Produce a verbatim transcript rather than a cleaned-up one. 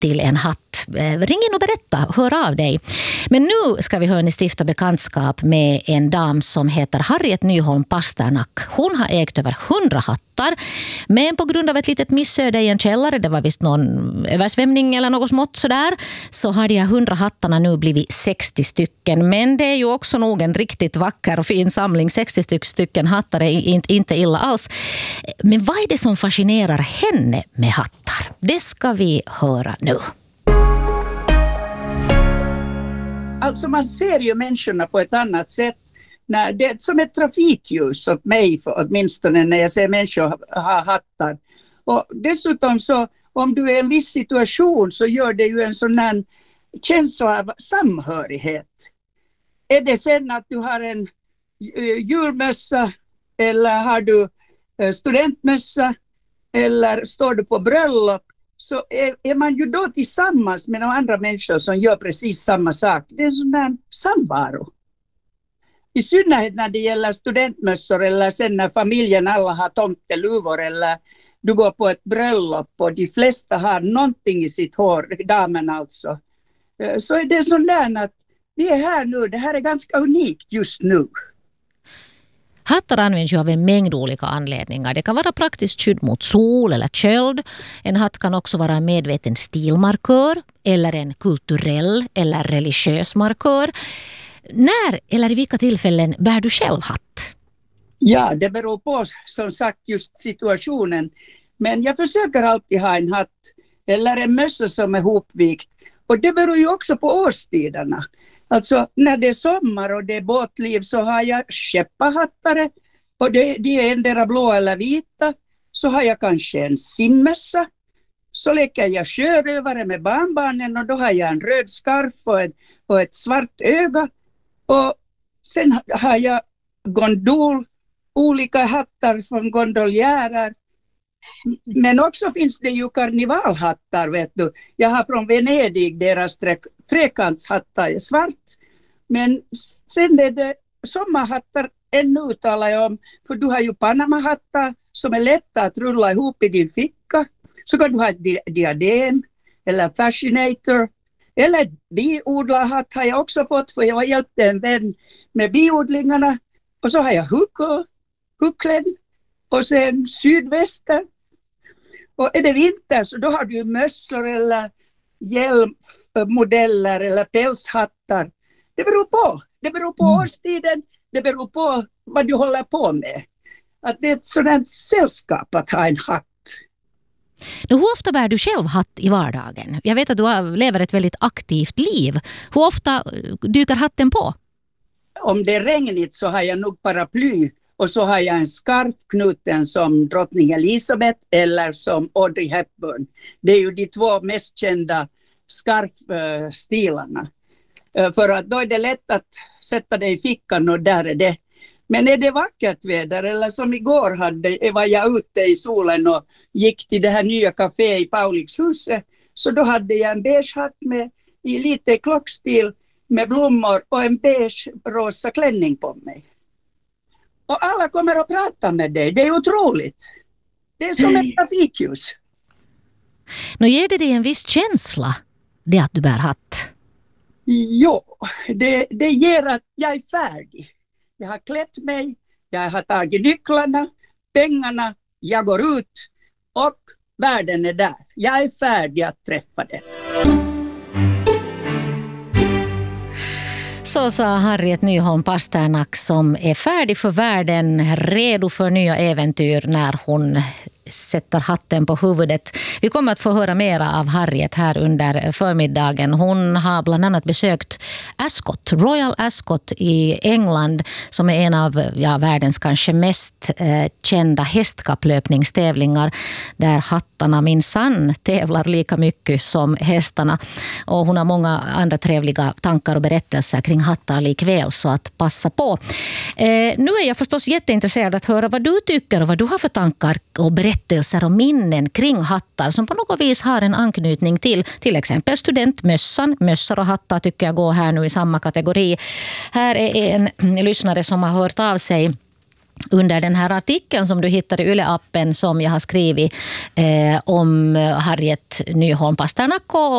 till en hatt? Ring in och berätta, hör av dig. Men nu ska vi hörni stifta bekantskap med en dam som heter Harriet Nyholm Pasternak. Hon har ägt över hundra hattar, men på grund av ett litet missöde i en källare, det var visst någon översvämning eller något smått sådär, så har de här hundra hattarna nu blivit sextio stycken. Men det är ju också nog en riktigt vacker och fin samling. sextio stycken hattar är inte illa alls. Men vad är det som fascinerar henne med hattar? Det ska vi höra nu. Alltså man ser ju människorna på ett annat sätt. När det är som ett trafikljus åt mig, för, åtminstone när jag ser människor ha hattar. Och dessutom så, om du är i en viss situation så gör det ju en sån här känsla av samhörighet. Är det sen att du har en julmössa eller har du studentmössa eller står du på bröllop, så är, är man ju då tillsammans med några andra människor som gör precis samma sak. Det är en sån där samvaro. I synnerhet när det gäller studentmössor eller sen när familjen alla har tomteluvor eller du går på ett bröllop och de flesta har någonting i sitt hår, damen alltså. Så är det sån där att vi är här nu, det här är ganska unikt just nu. Hattar används ju av en mängd olika anledningar. Det kan vara praktiskt skydd mot sol eller köld. En hatt kan också vara en medveten stilmarkör eller en kulturell eller religiös markör. När eller i vilka tillfällen bär du själv hatt? Ja, det beror på som sagt just situationen. Men jag försöker alltid ha en hatt eller en mössa som är hopvikt. Och det beror ju också på årstiderna. Alltså när det är sommar och det är båtliv så har jag skeppahattare och det, de är endera blå eller vita. Så har jag kanske en simmössa. Så leker jag sjörövare med barnbarnen och då har jag en röd skarf och, en, och ett svart öga. Och sen har jag gondol, olika hattar från gondoljärer. Men också finns det ju karnevalhattar, vet du. Jag har från Venedig deras tre, trekantshattar är svart. Men sen är det sommarhattar ännu talar jag om. För du har ju Panama-hattar som är lätta att rulla ihop i din ficka. Så kan du ha ett di- diadem eller fascinator. Eller biodlarhatt har jag också fått för jag hjälpte en vän med biodlingarna. Och så har jag huckor, hucklen och sen sydväster. Och är det vinter så då har du mössor eller hjälmmodeller eller pälshattar. Det beror på. Det beror på årstiden. Det beror på vad du håller på med. Att det är ett sådant sällskap att ha en hatt. Nu, hur ofta bär du själv hatt i vardagen? Jag vet att du lever ett väldigt aktivt liv. Hur ofta dyker hatten på? Om det är regnigt så har jag nog paraply. Och så har jag en skarf knuten som drottning Elisabeth eller som Audrey Hepburn. Det är ju de två mest kända skarfstilarna. För att då är det lätt att sätta det i fickan och där är det. Men är det vackert väder eller som igår hade, var jag ute i solen och gick till det här nya café i Paulikshuset. Så då hade jag en beige hatt med i lite klockstil med blommor och en beige rosa klänning på mig. Och alla kommer att prata med dig. Det är otroligt. Det är som ett trafikljus. Nu ger det dig en viss känsla, det att du bär hatt? Jo, det, det ger att jag är färdig. Jag har klätt mig, jag har tagit nycklarna, pengarna, jag går ut och världen är där. Jag är färdig att träffa den. Så sa Harriet Nyholm Pasternak som är färdig för världen, redo för nya äventyr när hon sätter hatten på huvudet. Vi kommer att få höra mera av Harriet här under förmiddagen. Hon har bland annat besökt Ascot, Royal Ascot i England som är en av ja, världens kanske mest eh, kända hästkapplöpningstävlingar där hattarna minsann tävlar lika mycket som hästarna. Och hon har många andra trevliga tankar och berättelser kring hattar likväl, så att passa på. Eh, nu är jag förstås jätteintresserad att höra vad du tycker och vad du har för tankar och berättelser och minnen kring hattar som på något vis har en anknytning till till exempel studentmössan. Mössor och hattar tycker jag går här nu i samma kategori. Här är en lyssnare som har hört av sig under den här artikeln som du hittar i Yle-appen som jag har skrivit eh, om Harriet Nyholm Pasternak och